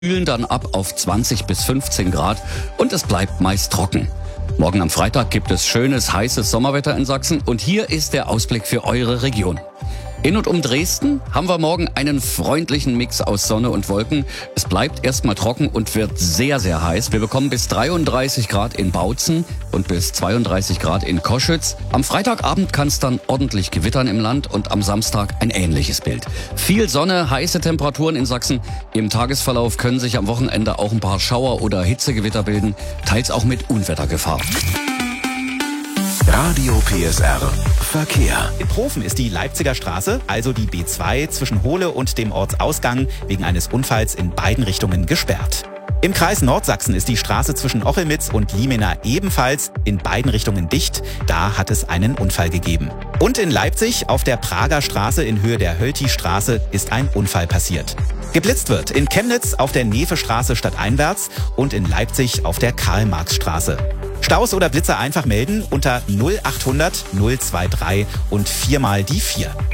kühlen dann ab auf 20 bis 15 Grad und es bleibt meist trocken. Morgen am Freitag gibt es schönes, heißes Sommerwetter in Sachsen und hier ist der Ausblick für eure Region. In und um Dresden haben wir morgen einen freundlichen Mix aus Sonne und Wolken. Es bleibt erstmal trocken und wird sehr, sehr heiß. Wir bekommen bis 33 Grad in Bautzen und bis 32 Grad in Koschütz. Am Freitagabend kann es dann ordentlich gewittern im Land und am Samstag ein ähnliches Bild. Viel Sonne, heiße Temperaturen in Sachsen. Im Tagesverlauf können sich am Wochenende auch ein paar Schauer- oder Hitzegewitter bilden, teils auch mit Unwettergefahr. Radio PSR Verkehr. In Profen ist die Leipziger Straße, also die B2 zwischen Hohle und dem Ortsausgang, wegen eines Unfalls in beiden Richtungen gesperrt. Im Kreis Nordsachsen ist die Straße zwischen Ochelmitz und Liemena ebenfalls in beiden Richtungen dicht. Da hat es einen Unfall gegeben. Und in Leipzig auf der Prager Straße in Höhe der Hölti-Straße ist ein Unfall passiert. Geblitzt wird in Chemnitz auf der Nevestraße stadteinwärts und in Leipzig auf der Karl-Marx-Straße. Staus oder Blitzer einfach melden unter 0800 023 und 4 mal die 4.